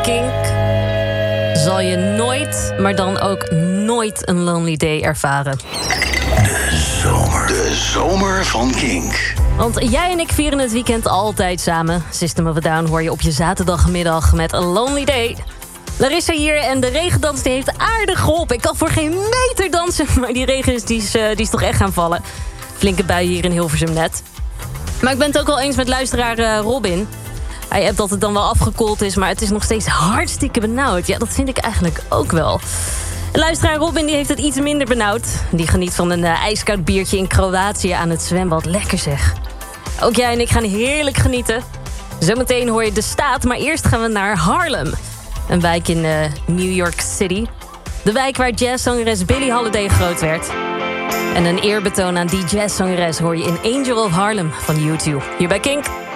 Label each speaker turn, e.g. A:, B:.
A: Kink zal je nooit, maar dan ook nooit een Lonely Day ervaren.
B: De zomer van Kink.
A: Want jij en ik vieren het weekend altijd samen. System of a Down hoor je op je zaterdagmiddag met een Lonely Day. Larissa hier en de regendans die heeft aardig geholpen. Ik kan voor geen meter dansen, maar die regen die is toch echt gaan vallen. Flinke bui hier in Hilversum net. Maar ik ben het ook wel eens met luisteraar Robin. Hij appt dat het dan wel afgekoeld is, maar het is nog steeds hartstikke benauwd. Ja, dat vind ik eigenlijk ook wel. Luisteraar Robin die heeft het iets minder benauwd. Die geniet van een ijskoud biertje in Kroatië aan het zwembad. Lekker zeg. Ook jij en ik gaan heerlijk genieten. Zometeen hoor je de staat, maar eerst gaan we naar Harlem. Een wijk in New York City. De wijk waar jazzzangeres Billie Holiday groot werd. En een eerbetoon aan die jazzzangeres hoor je in Angel of Harlem van U2. Hier bij Kink.